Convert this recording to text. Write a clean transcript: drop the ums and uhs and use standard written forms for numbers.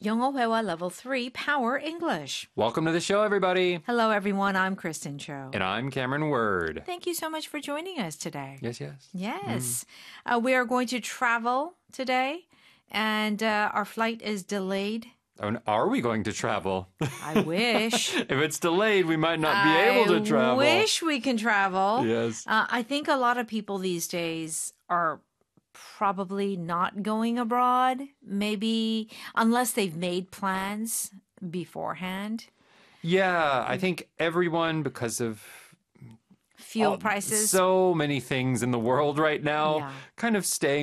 영어 회화 Level 3 Power English. Welcome to the show, everybody. Hello, everyone. I'm Kristen Cho. And I'm Cameron Word. Thank you so much for joining us today. Yes. Yes. We are going to travel today, and our flight is delayed. Oh, are we going to travel? I wish. If it's delayed, we might not be able to travel. I wish we can travel. Yes. I think a lot of people these days are probably not going abroad, maybe unless they've made plans beforehand. Yeah, I think everyone, because of Fuel prices. so many things in the world right now, Yeah. kind of staying